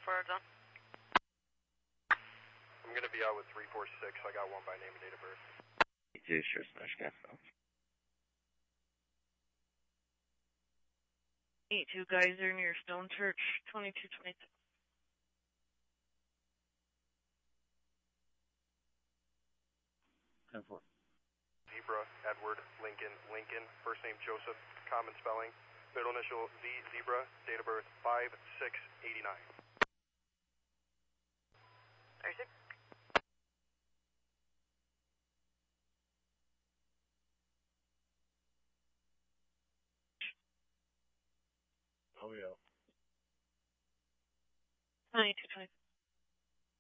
for done. I'm going to be out with 346. I got one by name and date of birth. Sure, smash gas off. 82 Geyser near Stone Church, 2226. Zebra, Edward, Lincoln, first name Joseph, common spelling, middle initial Z, Zebra, date of birth 5/6/89. 36. Oh yeah. 2226.